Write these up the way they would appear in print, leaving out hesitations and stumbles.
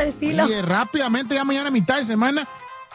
el estilo. Y rápidamente, ya mañana, mitad de semana.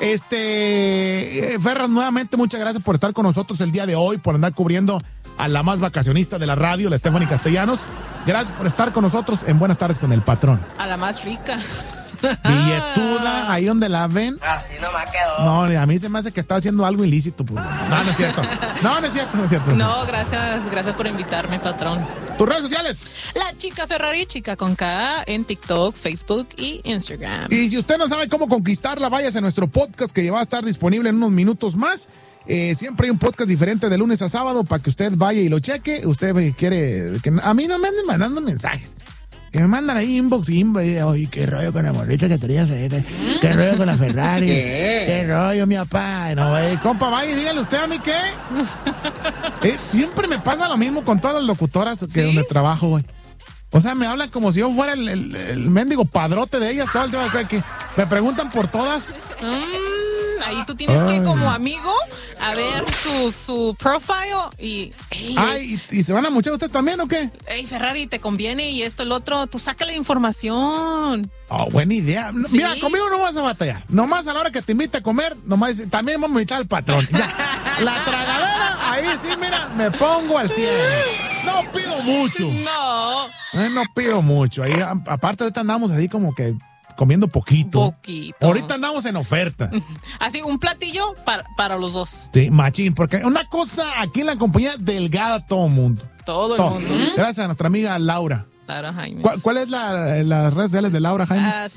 Ferras, nuevamente muchas gracias por estar con nosotros el día de hoy, por andar cubriendo a la más vacacionista de la radio, la Stephanie Castellanos. Gracias por estar con nosotros en Buenas Tardes con el Patrón. A la más rica. Billetuda, ahí donde la ven. Así no me quedó. No, a mí se me hace que está haciendo algo ilícito. Pues. No es cierto. No es cierto. No, gracias por invitarme, patrón. ¿Tus redes sociales? La Chica Ferrari, Chica con K, en TikTok, Facebook y Instagram. Y si usted no sabe cómo conquistarla, váyase a nuestro podcast que ya va a estar disponible en unos minutos más. Siempre hay un podcast diferente de lunes a sábado para que usted vaya y lo cheque. Usted quiere... que a mí no me anden mandando mensajes. Que me mandan ahí inbox y oye, qué rollo con la morrita que tenías, qué rollo con la Ferrari, qué rollo, mi papá. No, compa, vaya y dígale usted a mí qué. Siempre me pasa lo mismo con todas las locutoras que donde trabajo, güey. O sea, me hablan como si yo fuera el mendigo padrote de ellas, todo el tema que me preguntan por todas. Ahí tú tienes que, como amigo, a ver su profile y... ¿Y se van a muchar ustedes también o qué? Ey, Ferrari, te conviene y esto, el otro. Tú saca la información. Buena idea. ¿Sí? Mira, conmigo no vas a batallar. Nomás a la hora que te invite a comer, nomás también vamos a invitar al patrón. Ya. La tragadera, ahí sí, mira, me pongo al 100. No pido mucho. No pido mucho. Ahí, aparte, ahorita andamos así como que comiendo poquito. Ahorita andamos en oferta. Así, un platillo para los dos. Sí, machín, porque una cosa aquí en la compañía delgada todo el mundo. Todo el mundo. Gracias a nuestra amiga Laura. Laura Jaimes. ¿Cuál es las redes sociales de Laura Jaimes?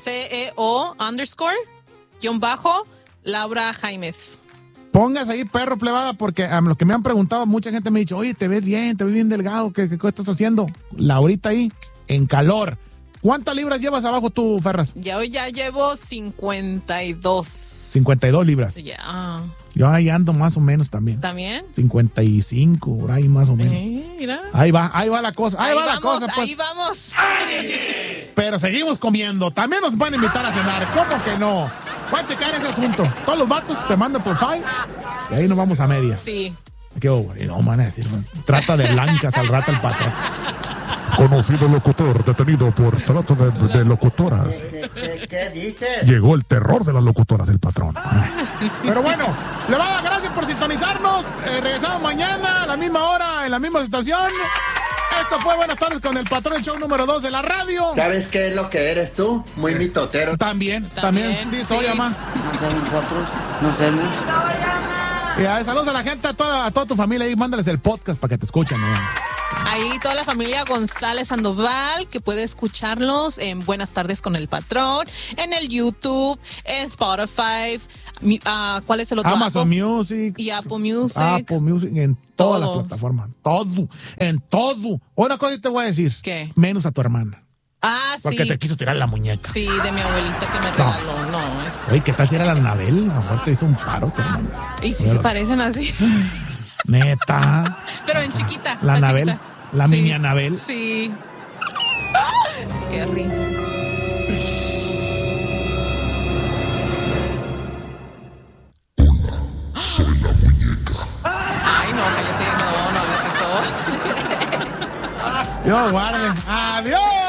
CEO_Laura Jaimes. Pongas ahí perro plebada, porque a lo que me han preguntado, mucha gente me ha dicho, oye, te ves bien delgado, ¿qué estás haciendo? Laurita ahí, en calor. ¿Cuántas libras llevas abajo tú, Ferras? Ya llevo 52. 52 libras. Ya. Yo ahí ando más o menos también. ¿También? 55, por ahí más o menos. Mira. Ahí va la cosa. Ahí vamos. Pero seguimos comiendo. También nos van a invitar a cenar. ¿Cómo que no? Voy a checar ese asunto. Todos los vatos te mandan por file y ahí nos vamos a medias. Sí. ¿Qué hombre? No, van a decir, trata de blancas al rato el patrón. Conocido locutor detenido por trato de locutoras. ¿Qué dices? Llegó el terror de las locutoras, el patrón. Pero bueno, le va a dar gracias por sintonizarnos. Regresamos mañana a la misma hora, en la misma estación. Esto fue Buenas Tardes con el Patrón, el show número 2 de la radio. ¿Sabes qué es lo que eres tú? Muy mitotero. También, sí, soy, mamá. No sé nosotros, no sé. Saludos a la gente, a toda tu familia ahí, mándales el podcast para que te escuchen. Ahí toda la familia González Sandoval, que puede escucharlos en Buenas Tardes con el Patrón, en el YouTube, en Spotify, ¿cuál es el otro? Amazon Music. Y Apple Music. Apple Music, en todas las plataformas. En todo. Una cosa te voy a decir. ¿Qué? Menos a tu hermana. Porque sí. te quiso tirar la muñeca. Sí, de mi abuelita que me regaló. Oye, ¿qué tal si era la Anabel? A lo mejor te hizo un paro tu hermana. Y sí se parecen así. Neta. Pero en chiquita. La Anabel. Chiquita. La mini Anabel. Sí. Scary. Soy la muñeca. Ay, no, cállate. No hagas eso. Dios guarde. Adiós.